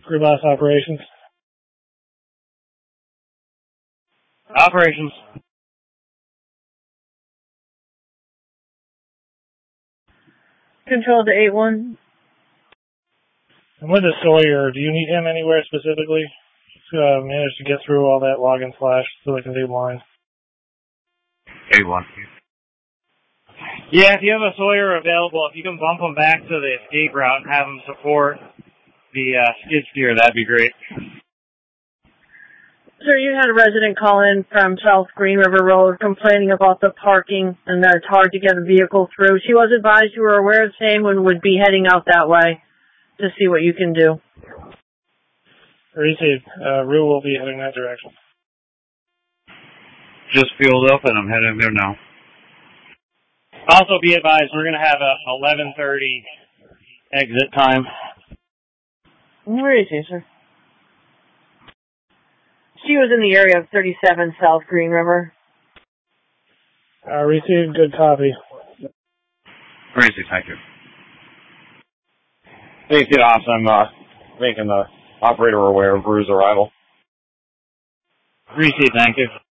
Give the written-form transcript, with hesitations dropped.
Crew Boss Operations. Operations. Control to 8-1. And with the Sawyer, do you need him anywhere specifically? Managed to get through all that login flash so they can do lines. 8-1. Yeah, if you have a Sawyer available, if you can bump them back to the escape route and have them support the skid steer, that'd be great. Sir, you had a resident call in from South Green River Road complaining about the parking and that it's hard to get a vehicle through. She was advised you were aware of the same and would be heading out that way to see what you can do. Received. Rue will be heading that direction. Just fueled up and I'm heading there now. Also be advised, we're going to have a 11:30 exit time. Where is he, sir? She was in the area of 37 South Green River. Received. Good copy. Received. Thank you. Please get off. I'm making the operator aware of Rue's arrival. Received. Thank you.